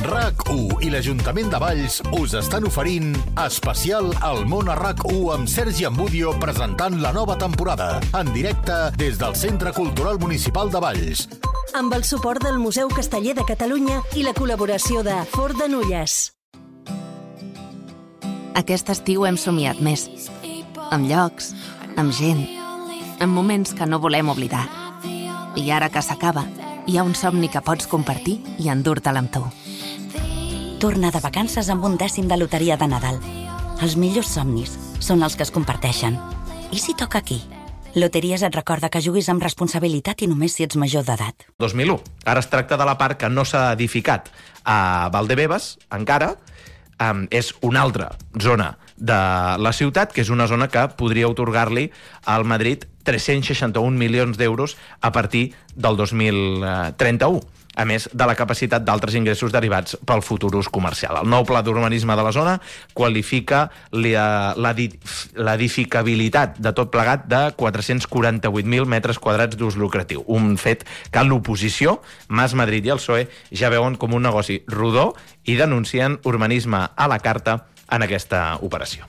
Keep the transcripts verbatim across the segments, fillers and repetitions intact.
RAC u i l'Ajuntament de Valls us estan oferint especial al món a RAC u amb Sergi Ambudio presentant la nova temporada en directe des del Centre Cultural Municipal de Valls. Amb el suport del Museu Casteller de Catalunya i la col·laboració de Fort de Nulles. Aquest estiu hem somiat més. Amb llocs, amb gent, amb moments que no volem oblidar. I ara que s'acaba, hi ha un somni que pots compartir i endur-te'l amb tu. Torna de vacances amb un dècim de loteria de Nadal. Els millors somnis són els que es comparteixen. I si toca aquí? Loteries et recorda que juguis amb responsabilitat i només si ets major d'edat. dos mil u. Ara es tracta de la part que no s'ha edificat a Valdebebas, encara. Um, és una altra zona de la ciutat, que és una zona que podria otorgar-li al Madrid tres-cents seixanta-un milions d'euros a partir del dos mil trenta-u, a més de la capacitat d'altres ingressos derivats pel futur ús comercial. El nou pla d'urbanisme de la zona qualifica l'edificabilitat de tot plegat de quatre-cents quaranta-vuit mil metres quadrats d'ús lucratiu, un fet que l'oposició, Mas Madrid i el P S O E, ja veuen com un negoci rodó i denuncien urbanisme a la carta en aquesta operació.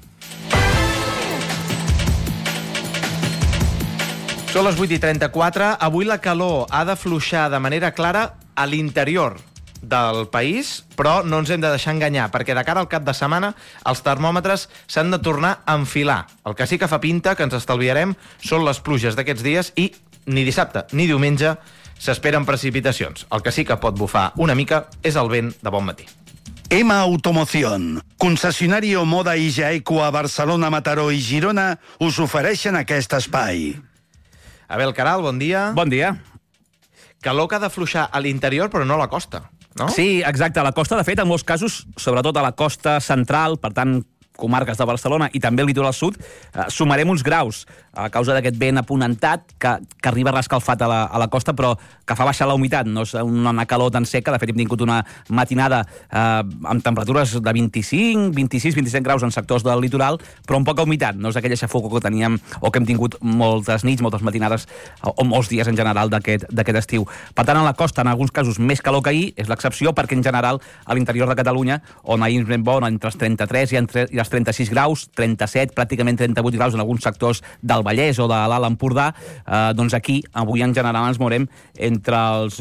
Són les vuit i trenta-quatre. Avui la calor ha d'afluixar de manera clara a l'interior del país, però no ens hem de deixar enganyar, perquè de cara al cap de setmana els termòmetres s'han de tornar a enfilar. El que sí que fa pinta que ens estalviarem són les pluges d'aquests dies i ni dissabte ni diumenge s'esperen precipitacions. El que sí que pot bufar una mica és el vent de bon matí. EMA Automoción, concessionari Omoda i Jaeco a Barcelona, Mataró i Girona, us ofereixen aquest espai. Abel Caral, bon dia. Bon dia. Calor que ha d'afluixar a l'interior, però no a la costa, no? Sí, exacte. A la costa, de fet, en molts casos, sobretot a la costa central, per tant, comarques de Barcelona i també el litoral sud, eh, sumarem uns graus a causa d'aquest vent aponentat que, que arriba rescalfat a la, a la costa, però que fa baixar la humitat. No és una calor tan seca. De fet, hem tingut una matinada eh, amb temperatures de vint-i-cinc, vint-i-sis, vint-i-set graus en sectors del litoral, però amb poca humitat. No és aquella xafogó que teníem o que hem tingut moltes nits, moltes matinades o, o molts dies en general d'aquest d'aquest estiu. Per tant, a la costa, en alguns casos, més calor que ahir, és l'excepció, perquè en general a l'interior de Catalunya, on ahir ens ben bon, entre els trenta-tres i, entre, i els trenta-sis graus, trenta-set, pràcticament trenta-vuit graus en alguns sectors del Vallès o de l'Alt Empordà, eh, doncs aquí, avui en general ens mourem entre els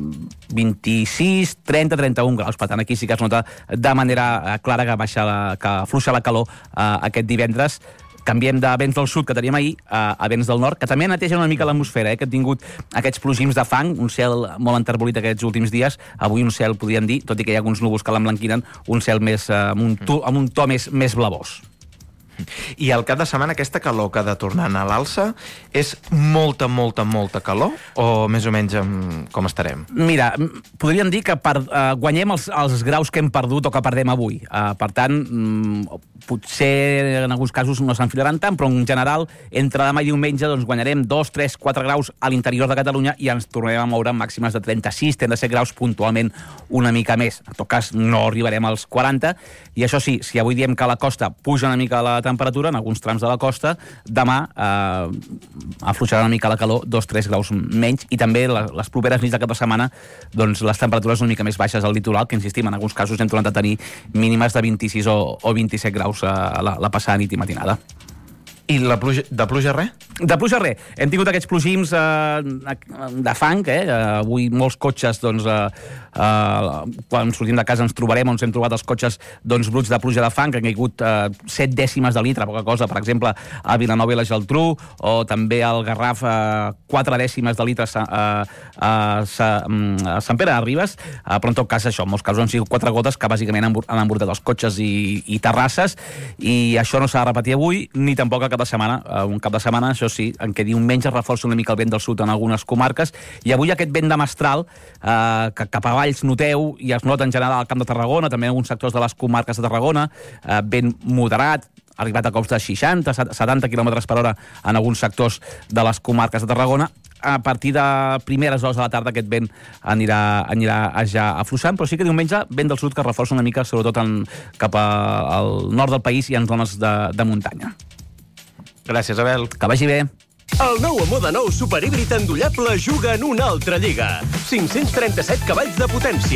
vint-i-sis, trenta, trenta-un graus. Per tant, aquí sí que es nota de manera clara que baixa la, que afluixa la calor eh, aquest divendres. Canviem de vents del sud que teníem ahir a, a vents del nord, que també netegen una mica l'atmosfera, eh, que han tingut aquests plogims de fang, un cel molt enterbolit aquests últims dies. Avui un cel, podríem dir, tot i que hi ha alguns núvols que l'emblanquinen, un cel més, eh, amb, un to, amb un to més, més blavós. I al cap de setmana aquesta calor que ha de tornar a l'alça és molta, molta, molta calor? O més o menys com estarem? Mira, podríem dir que per, uh, guanyem els, els graus que hem perdut o que perdem avui. Uh, per tant, um, potser en alguns casos no s'enfilaran tant, però en general, entre demà i diumenge doncs, guanyarem dos, tres, quatre graus a l'interior de Catalunya i ens tornarem a moure amb màximes de trenta-sis, trenta-set graus, puntualment una mica més. En tot cas, no arribarem als quaranta. I això sí, si avui diem que a la costa puja una mica la temperatura, en alguns trams de la costa, demà eh, afluixarà una mica la calor, dos tres graus menys, i també la, les properes nits de cap de setmana, doncs les temperatures una mica més baixes al litoral, que insistim, en alguns casos hem tornat a tenir mínimes de vint-i-sis o, o vint-i-set graus a la, la passada nit i matinada. I la pluja, de pluja res? De pluja res. Hem tingut aquests plogims eh, de fang, eh? Avui molts cotxes, doncs, eh, eh, quan sortim de casa ens trobarem, on ens hem trobat els cotxes doncs, bruts de pluja de fang, que han caigut eh, set dècimes de litre, poca cosa, per exemple, a Vilanova i la Geltrú, o també al Garraf, eh, quatre dècimes de litre a, a, a Sant Pere de Ribes, eh, però en tot cas això, en molts casos han sigut quatre gotes que bàsicament han embrutat els cotxes i, i terrasses, i això no s'ha de repetir avui, ni tampoc a cap de setmana, un cap de setmana, això sí, en què diumenge es reforça una mica el vent del sud en algunes comarques, i avui aquest vent de mestral, eh, que cap a Valls noteu, i es nota en general al Camp de Tarragona, també en alguns sectors de les comarques de Tarragona, eh, vent moderat, ha arribat a cops de seixanta, setanta quilòmetres per hora en alguns sectors de les comarques de Tarragona. A partir de primeres hores de la tarda aquest vent anirà, anirà ja afluixant, però sí que diumenge vent del sud que reforça una mica, sobretot en, cap a, al nord del país i en zones de, de muntanya. Gràcies, Abel. Que vagi bé. El nou Omoda nou superhíbrid endollable juga en una altra lliga. cinc-cents trenta-set cavalls de potència.